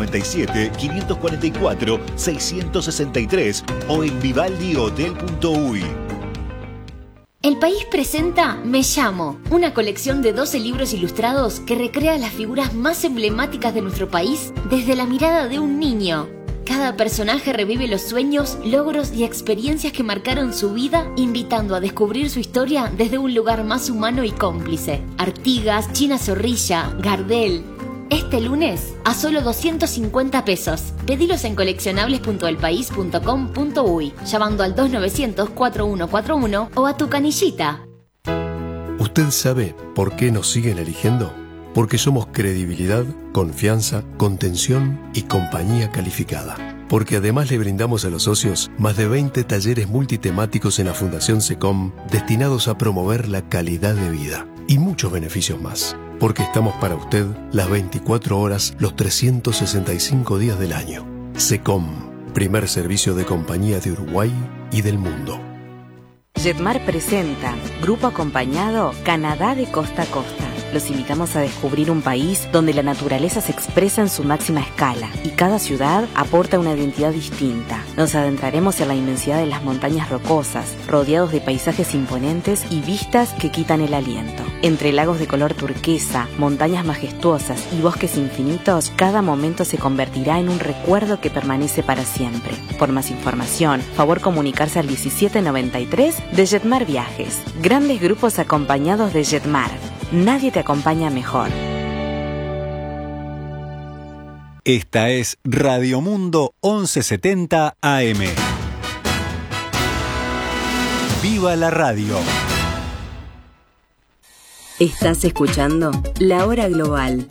097-544-663 o en vivaldihotel.uy. El País presenta Me Llamo, una colección de 12 libros ilustrados que recrea las figuras más emblemáticas de nuestro país desde la mirada de un niño. Cada personaje revive los sueños, logros y experiencias que marcaron su vida, invitando a descubrir su historia desde un lugar más humano y cómplice. Artigas, China Zorrilla, Gardel. Este lunes, a solo 250 pesos. Pedilos en coleccionables.elpaís.com.uy, llamando al 2900-4141 o a tu canillita. ¿Usted sabe por qué nos siguen eligiendo? Porque somos credibilidad, confianza, contención y compañía calificada. Porque además le brindamos a los socios más de 20 talleres multitemáticos en la Fundación SECOM destinados a promover la calidad de vida y muchos beneficios más. Porque estamos para usted las 24 horas, los 365 días del año. SECOM, primer servicio de compañía de Uruguay y del mundo. Jetmar presenta Grupo Acompañado Canadá de Costa a Costa. Los invitamos a descubrir un país donde la naturaleza se expresa en su máxima escala y cada ciudad aporta una identidad distinta. Nos adentraremos en la inmensidad de las montañas rocosas, rodeados de paisajes imponentes y vistas que quitan el aliento. Entre lagos de color turquesa, montañas majestuosas y bosques infinitos, cada momento se convertirá en un recuerdo que permanece para siempre. Por más información, favor comunicarse al 1793 de Jetmar Viajes. Grandes grupos acompañados de Jetmar. Nadie te acompaña mejor. Esta es Radio Mundo 1170 AM. ¡Viva la radio! Estás escuchando La Hora Global.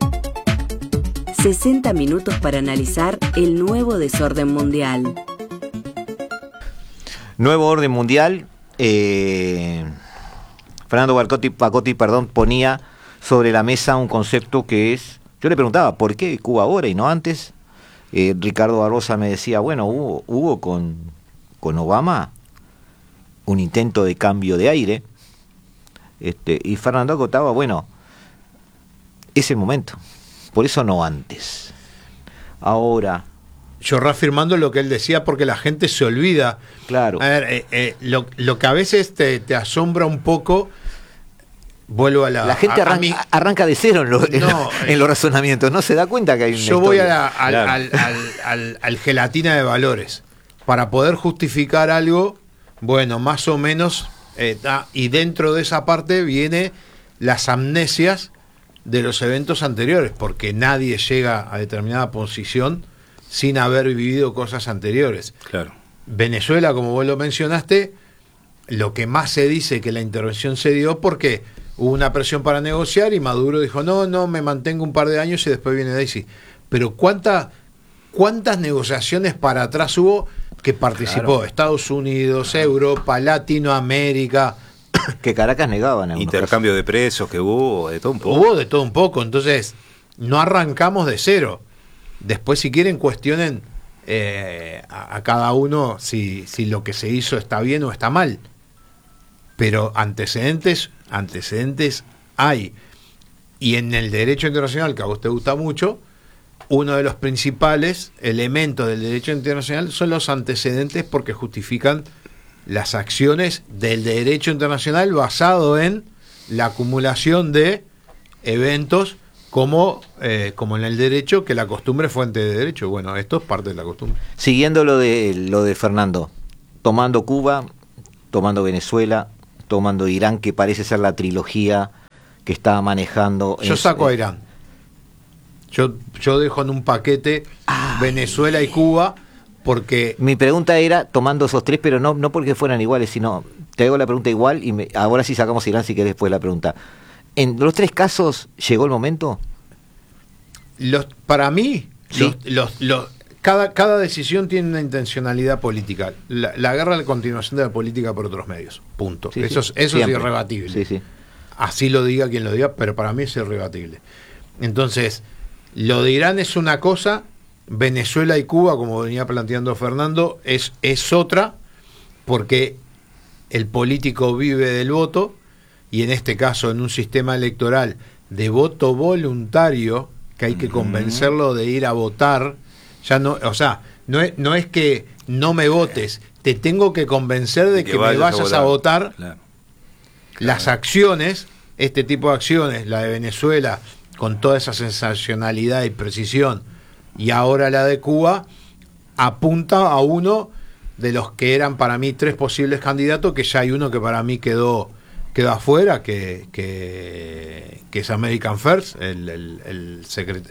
60 minutos para analizar el nuevo desorden mundial. Nuevo orden mundial. Fernando Pacotti, ponía sobre la mesa un concepto que es... Yo le preguntaba, ¿por qué Cuba ahora y no antes? Ricardo Barbosa me decía, bueno, hubo con Obama un intento de cambio de aire. Y Fernando acotaba, bueno, es el momento. Por eso no antes. Ahora... Yo reafirmando lo que él decía, porque la gente se olvida. Claro. A ver, lo que a veces te asombra un poco, vuelvo a la gente arranca de cero en los razonamientos, no se da cuenta que hay una yo historia. Voy al gelatina de valores. Para poder justificar algo, bueno, más o menos, y dentro de esa parte viene las amnesias de los eventos anteriores, porque nadie llega a determinada posición sin haber vivido cosas anteriores. Claro. Venezuela, como vos lo mencionaste, lo que más se dice que la intervención se dio porque hubo una presión para negociar y Maduro dijo, no, me mantengo un par de años y después viene Daisy. Pero ¿cuántas negociaciones para atrás hubo que participó? Claro. Estados Unidos, Europa, Latinoamérica. Que Caracas negaban. Intercambio de presos que hubo, de todo un poco. Hubo de todo un poco, entonces no arrancamos de cero. Después, si quieren, cuestionen a cada uno si lo que se hizo está bien o está mal. Pero antecedentes hay. Y en el derecho internacional, que a vos te gusta mucho, uno de los principales elementos del derecho internacional son los antecedentes, porque justifican las acciones del derecho internacional basado en la acumulación de eventos como en el derecho, que la costumbre es fuente de derecho. Bueno, esto es parte de la costumbre. Siguiendo lo de Fernando, tomando Cuba, tomando Venezuela, tomando Irán, que parece ser la trilogía que está manejando. Yo saco a Irán. Yo dejo en un paquete Venezuela y Cuba, porque... Mi pregunta era, tomando esos tres, pero no porque fueran iguales, sino, te hago la pregunta igual, y ahora sí sacamos Irán, si querés después la pregunta. ¿En los tres casos llegó el momento? Para mí, ¿sí? Cada decisión tiene una intencionalidad política. La guerra es la continuación de la política por otros medios. Punto. Sí, eso sí. es Siempre. irrebatible. Sí. Así lo diga quien lo diga, pero para mí es irrebatible. Entonces, lo de Irán es una cosa, Venezuela y Cuba, como venía planteando Fernando, es otra, porque el político vive del voto, y en este caso en un sistema electoral de voto voluntario, que hay que convencerlo de ir a votar, ya no, o sea, no es que no me votes, te tengo que convencer de que me vayas a votar. Claro. Las acciones, este tipo de acciones, la de Venezuela, con toda esa sensacionalidad y precisión, y ahora la de Cuba, apunta a uno de los que eran para mí tres posibles candidatos, que ya hay uno que para mí quedó afuera, que es American First, el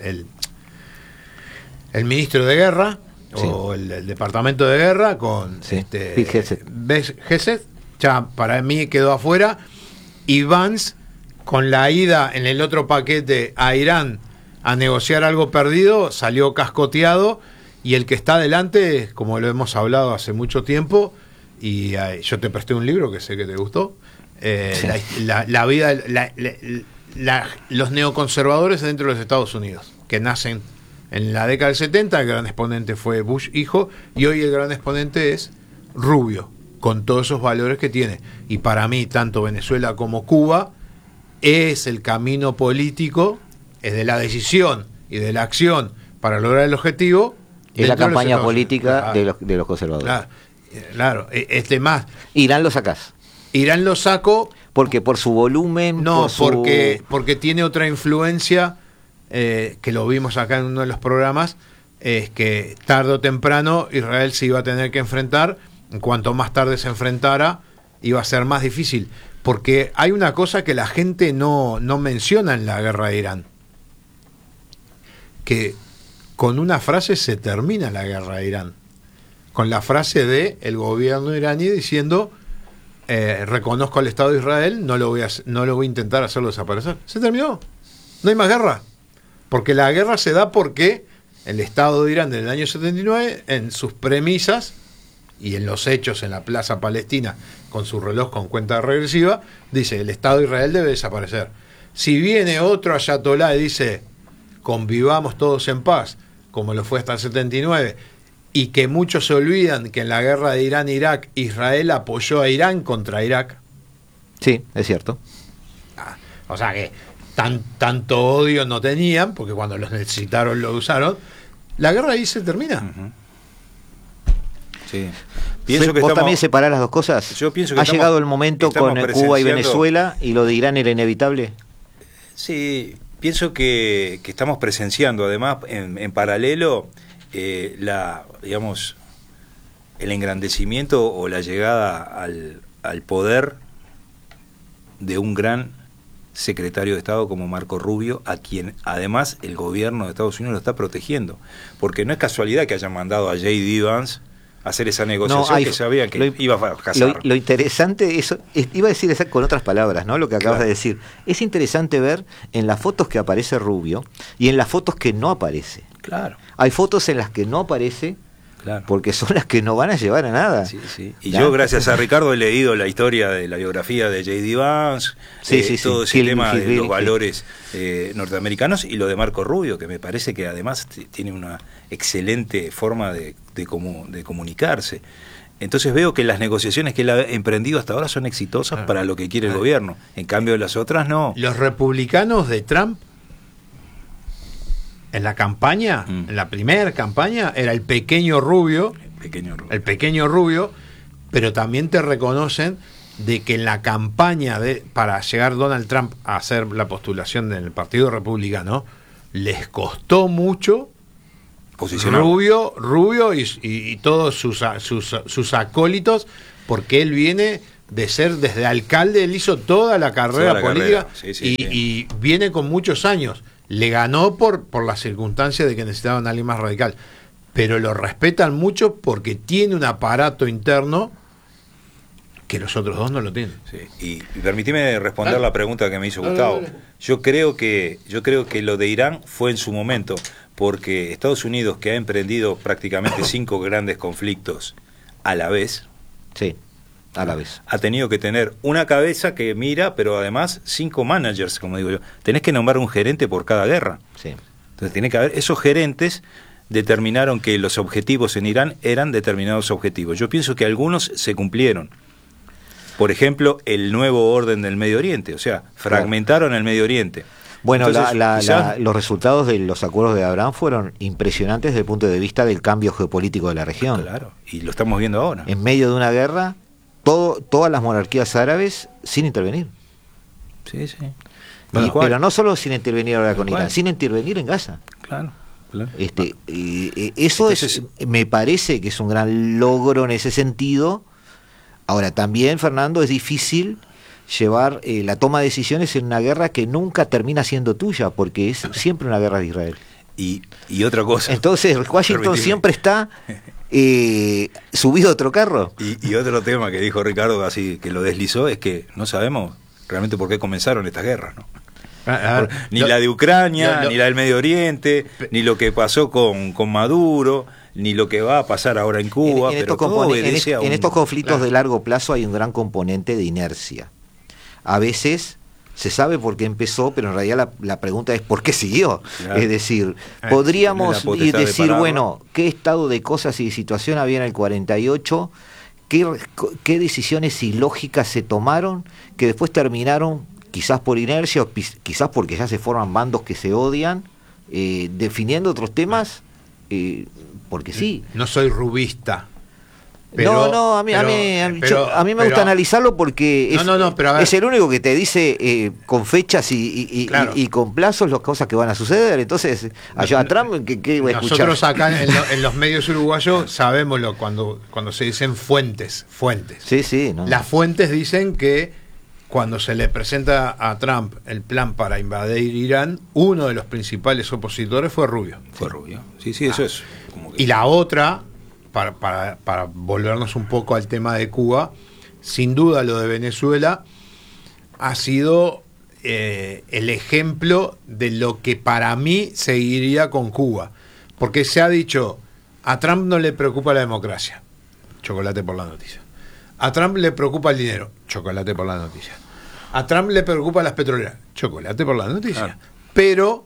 ministro de Guerra, sí, o el Departamento de Guerra, con Gesed, ya para mí quedó afuera, y Vance, con la ida en el otro paquete a Irán a negociar algo perdido, salió cascoteado, y el que está adelante, como lo hemos hablado hace mucho tiempo, y yo te presté un libro que sé que te gustó, la vida, los neoconservadores dentro de los Estados Unidos, que nacen en la década del 70, el gran exponente fue Bush hijo, y hoy el gran exponente es Rubio, con todos esos valores que tiene. Y para mí, tanto Venezuela como Cuba, es el camino político, es de la decisión y de la acción para lograr el objetivo. Es la campaña política de los conservadores. Claro, más. Irán lo sacás. Irán lo saco. Porque por su volumen. No, porque tiene otra influencia, que lo vimos acá en uno de los programas, es que tarde o temprano Israel se iba a tener que enfrentar. En cuanto más tarde se enfrentara, iba a ser más difícil. Porque hay una cosa que la gente no menciona en la guerra de Irán. Que con una frase se termina la guerra de Irán. Con la frase de el gobierno iraní diciendo... reconozco al Estado de Israel, no lo voy a intentar hacerlo desaparecer. Se terminó. No hay más guerra. Porque la guerra se da porque el Estado de Irán del año 79, en sus premisas y en los hechos en la Plaza Palestina, con su reloj con cuenta regresiva, dice el Estado de Israel debe desaparecer. Si viene otro ayatolá y dice convivamos todos en paz, como lo fue hasta el 79, y que muchos se olvidan que en la guerra de Irán-Irak Israel apoyó a Irán contra Irak. Sí, es cierto. O sea que tanto odio no tenían, porque cuando los necesitaron lo usaron. La guerra ahí se termina. Sí. Pienso que ¿Vos también separás las dos cosas? Yo pienso que ¿Ha llegado el momento con Cuba y Venezuela y lo de Irán era inevitable? Sí, pienso que estamos presenciando además en paralelo digamos, el engrandecimiento o la llegada al poder de un gran secretario de Estado como Marco Rubio, a quien además el gobierno de Estados Unidos lo está protegiendo, porque no es casualidad que hayan mandado a J.D. Vance a hacer esa negociación que sabían que iba a fracasar. Lo interesante, iba a decir con otras palabras, ¿no? Lo que acabas de decir. Es interesante ver en las fotos que aparece Rubio y en las fotos que no aparece. Claro. Hay fotos en las que no aparece, claro, porque son las que no van a llevar a nada. Sí, sí. Y yo, gracias a Ricardo, he leído la historia de la biografía de J.D. Vance, todo ese tema de los valores norteamericanos, y lo de Marco Rubio, que me parece que además tiene una excelente forma de comunicarse. Entonces veo que las negociaciones que él ha emprendido hasta ahora son exitosas para lo que quiere el gobierno. En cambio, las otras no. Los republicanos de Trump, en la campaña, en la primera campaña, era el pequeño Rubio, pero también te reconocen de que en la campaña para llegar Donald Trump a hacer la postulación del Partido Republicano, les costó mucho Rubio y todos sus acólitos, porque él viene de ser desde alcalde, él hizo toda la carrera política. Y viene con muchos años. Le ganó por la circunstancia de que necesitaban a alguien más radical, pero lo respetan mucho porque tiene un aparato interno que los otros dos no lo tienen. Y permíteme responder la pregunta que me hizo Gustavo. Yo creo que lo de Irán fue en su momento, porque Estados Unidos, que ha emprendido prácticamente 5 grandes conflictos a la vez, ha tenido que tener una cabeza que mira, pero además 5 managers, como digo yo. Tenés que nombrar un gerente por cada guerra. Entonces tiene que haber, esos gerentes determinaron que los objetivos en Irán eran determinados objetivos. Yo pienso que algunos se cumplieron. Por ejemplo, el nuevo orden del Medio Oriente, o sea, fragmentaron el Medio Oriente. Bueno, entonces, los resultados de los acuerdos de Abraham fueron impresionantes desde el punto de vista del cambio geopolítico de la región. Claro, y lo estamos viendo ahora. En medio de una guerra, todas las monarquías árabes sin intervenir. Pero no solo sin intervenir ahora con Irán, sin intervenir en Gaza. Claro. Eso me parece que es un gran logro en ese sentido. Ahora, también, Fernando, es difícil llevar la toma de decisiones en una guerra que nunca termina siendo tuya, porque es siempre una guerra de Israel. Y otra cosa. Entonces, Washington siempre está subido a otro carro. Y otro tema que dijo Ricardo, así que lo deslizó, es que no sabemos realmente por qué comenzaron estas guerras, ¿no? Ni la de Ucrania, ni la del Medio Oriente, ni lo que pasó con Maduro, ni lo que va a pasar ahora en Cuba. En estos conflictos de largo plazo hay un gran componente de inercia. A veces se sabe por qué empezó, pero en realidad la pregunta es ¿por qué siguió? Claro. Es decir, podríamos decir, bueno, ¿qué estado de cosas y de situación había en el 48? ¿Qué decisiones ilógicas se tomaron que después terminaron, quizás por inercia o quizás porque ya se forman bandos que se odian, definiendo otros temas? Porque sí. No soy rubista. A mí me gusta analizarlo porque es el único que te dice con fechas y con plazos las cosas que van a suceder. Entonces, allá a Trump, ¿qué voy a escuchar? Nosotros acá en los medios uruguayos sabemos cuando se dicen fuentes. Las fuentes dicen que cuando se le presenta a Trump el plan para invadir Irán, uno de los principales opositores fue Rubio. Sí, eso es. Como que... Y la otra, para volvernos un poco al tema de Cuba, sin duda lo de Venezuela ha sido el ejemplo de lo que para mí seguiría con Cuba. Porque se ha dicho, a Trump no le preocupa la democracia, chocolate por la noticia. A Trump le preocupa el dinero, chocolate por la noticia. A Trump le preocupa las petroleras, chocolate por la noticia. Pero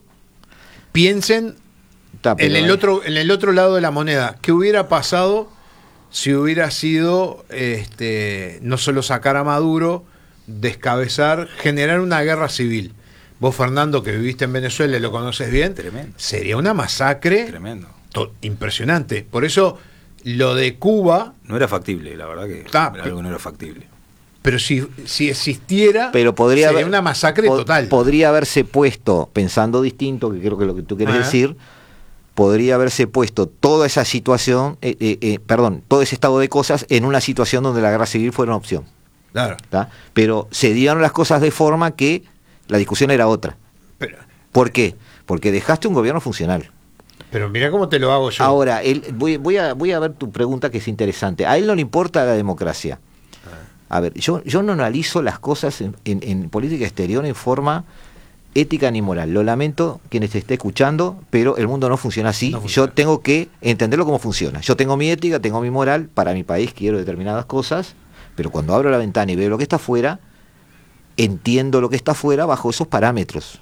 piensen en el otro lado de la moneda. ¿Qué hubiera pasado si hubiera sido no solo sacar a Maduro, descabezar, generar una guerra civil? Vos, Fernando, que viviste en Venezuela y lo conoces bien, tremendo. Sería una masacre impresionante. Por eso lo de Cuba no era factible, la verdad que algo no era factible. Pero si existiera, sería una masacre total. Podría haberse puesto, pensando distinto, que creo que lo que tú quieres decir, podría haberse puesto toda esa situación, todo ese estado de cosas en una situación donde la guerra civil fuera una opción. Claro. Pero se dieron las cosas de forma que la discusión era otra. ¿Por qué? Porque dejaste un gobierno funcional. Pero mira cómo te lo hago yo. Ahora, voy a ver tu pregunta, que es interesante. A él no le importa la democracia. A ver, yo no analizo las cosas en política exterior en forma ética ni moral. Lo lamento quienes te esté escuchando, pero el mundo no funciona así. Yo tengo que entenderlo cómo funciona. Yo tengo mi ética, tengo mi moral, para mi país quiero determinadas cosas, pero cuando abro la ventana y veo lo que está afuera, entiendo lo que está afuera bajo esos parámetros.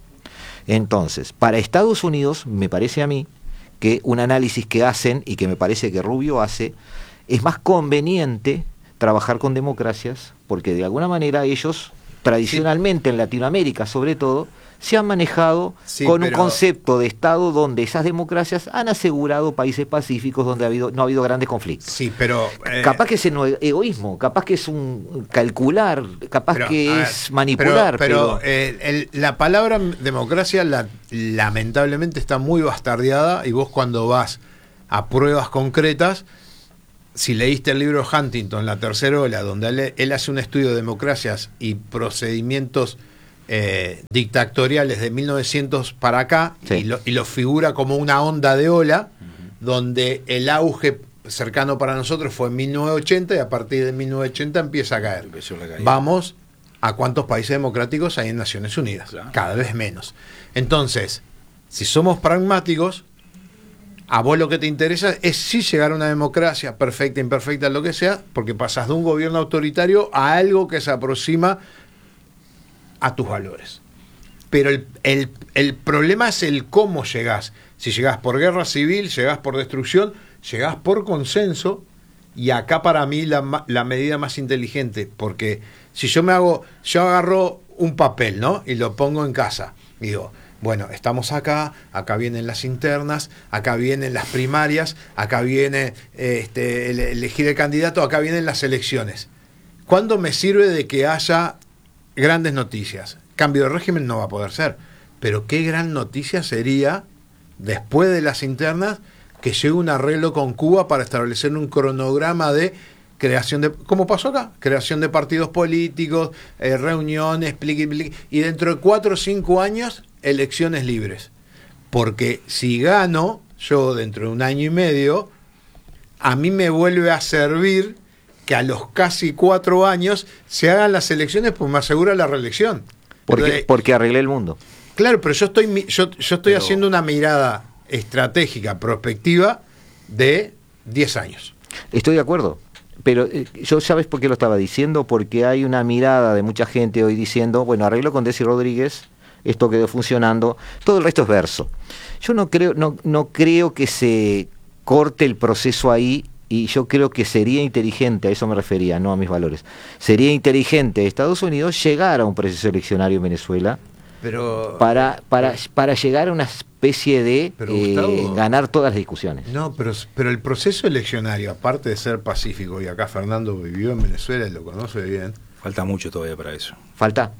Entonces, para Estados Unidos, me parece a mí que un análisis que hacen, y que me parece que Rubio hace, es más conveniente trabajar con democracias, porque de alguna manera ellos, tradicionalmente en Latinoamérica sobre todo, se han manejado con un concepto de Estado donde esas democracias han asegurado países pacíficos donde no ha habido grandes conflictos. Sí, pero capaz que es un egoísmo, capaz que es un calcular, capaz que es manipular. Pero la palabra democracia lamentablemente está muy bastardeada, y vos cuando vas a pruebas concretas, si leíste el libro Huntington, La Tercera Ola, donde él hace un estudio de democracias y procedimientos dictatoriales de 1900 para acá, y lo figura como una onda de ola, donde el auge cercano para nosotros fue en 1980, y a partir de 1980 empieza a caer. Vamos a cuántos países democráticos hay en Naciones Unidas, cada vez menos. Entonces, si somos pragmáticos, a vos lo que te interesa es sí llegar a una democracia perfecta, imperfecta, lo que sea, porque pasás de un gobierno autoritario a algo que se aproxima a tus valores. Pero el problema es el cómo llegás. Si llegás por guerra civil, llegás por destrucción, llegás por consenso, y acá para mí la medida más inteligente, porque si yo agarro un papel, ¿no?, y lo pongo en casa, digo, bueno, estamos acá vienen las internas, acá vienen las primarias, acá viene elegir el candidato, acá vienen las elecciones. ¿Cuándo me sirve de que haya grandes noticias? Cambio de régimen no va a poder ser, pero qué gran noticia sería, después de las internas, que llegue un arreglo con Cuba para establecer un cronograma de creación de, como pasó acá, creación de partidos políticos, reuniones, y dentro de 4 o 5 años, elecciones libres. Porque si gano, yo dentro de 1 año y medio, a mí me vuelve a servir que a los casi 4 años se hagan las elecciones, pues me asegura la reelección. Porque arreglé el mundo. Claro, pero yo estoy haciendo una mirada estratégica, prospectiva, de 10 años. Estoy de acuerdo. Pero yo, ¿sabes por qué lo estaba diciendo? Porque hay una mirada de mucha gente hoy diciendo, bueno, arreglo con Desi Rodríguez, esto quedó funcionando, todo el resto es verso. Yo no creo que se corte el proceso ahí, y yo creo que sería inteligente, a eso me refería, no a mis valores, sería inteligente Estados Unidos llegar a un proceso eleccionario en Venezuela, pero para llegar a una especie de Gustavo, ganar todas las discusiones. No, pero el proceso eleccionario, aparte de ser pacífico, y acá Fernando vivió en Venezuela y lo conoce bien. Falta mucho todavía para eso. Falta.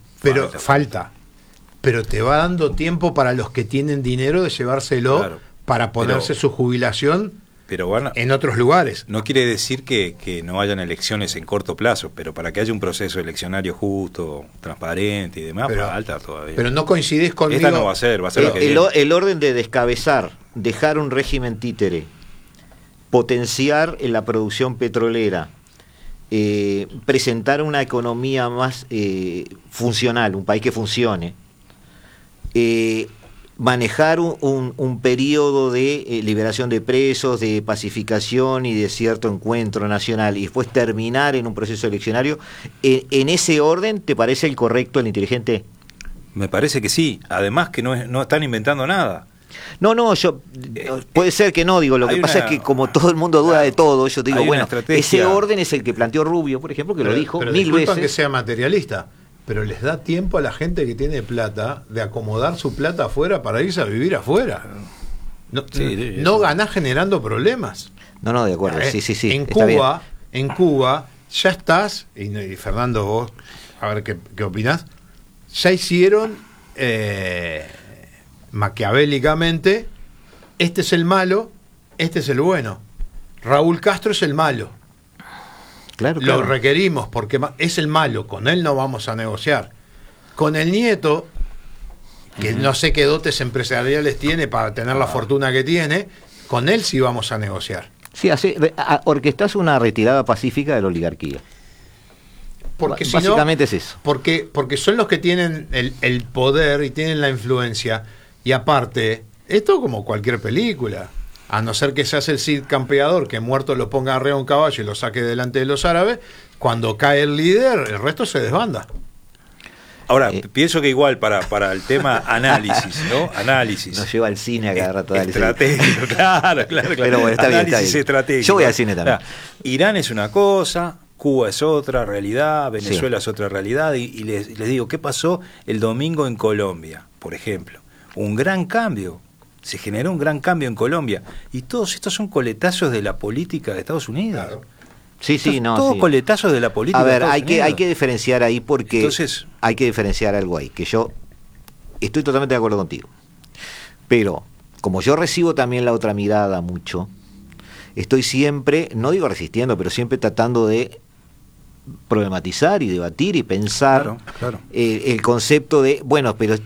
Pero te va dando tiempo para los que tienen dinero de llevárselo para ponerse su jubilación en otros lugares. No quiere decir que no hayan elecciones en corto plazo, pero para que haya un proceso eleccionario justo, transparente y demás, falta todavía. Pero no coincidís conmigo. Esta no va a ser lo que viene. El orden de descabezar, dejar un régimen títere, potenciar en la producción petrolera, presentar una economía más funcional, un país que funcione, manejar un periodo de liberación de presos, de pacificación y de cierto encuentro nacional, y después terminar en un proceso eleccionario, ¿en ese orden te parece el correcto, el inteligente? Me parece que sí, además que no están inventando nada. No, yo puede ser que no, digo, lo que pasa es que como todo el mundo duda de todo, yo digo, bueno, ese orden es el que planteó Rubio, por ejemplo, que lo dijo pero 1000 veces. Que sea materialista, pero les da tiempo a la gente que tiene plata de acomodar su plata afuera para irse a vivir afuera. No ganás generando problemas. No, de acuerdo, sí. En Cuba ya estás, y Fernando, vos, a ver qué opinás, ya hicieron maquiavélicamente, este es el malo, este es el bueno. Raúl Castro es el malo. Claro. Lo requerimos porque es el malo, con él no vamos a negociar. Con el nieto, que no sé qué dotes empresariales tiene para tener la fortuna que tiene, con él sí vamos a negociar. Sí, orquestás una retirada pacífica de la oligarquía. Porque básicamente es eso. Porque son los que tienen el poder y tienen la influencia. Y aparte, esto como cualquier película, a no ser que seas el Cid campeador, que muerto lo ponga arriba a un caballo y lo saque delante de los árabes, cuando cae el líder, el resto se desbanda. Ahora, pienso que igual para el tema análisis, ¿no? Análisis. Nos lleva al cine a cada rato. Estratégico, claro. Pero bueno, está bien. Estratégico. Yo voy al cine también. Irán es una cosa, Cuba es otra realidad, Venezuela es otra realidad, y les digo, ¿qué pasó el domingo en Colombia? por ejemplo, un gran cambio. Se generó un gran cambio en Colombia. Y todos estos son coletazos de la política de Estados Unidos. Claro. Sí, no. Todos sí. coletazos de la política. A ver, de Estados Unidos. hay que diferenciar ahí porque entonces, hay que diferenciar algo ahí, que yo estoy totalmente de acuerdo contigo. Pero como yo recibo también la otra mirada mucho, estoy siempre, no digo resistiendo, pero siempre tratando de problematizar y debatir y pensar claro. el concepto de, bueno, pero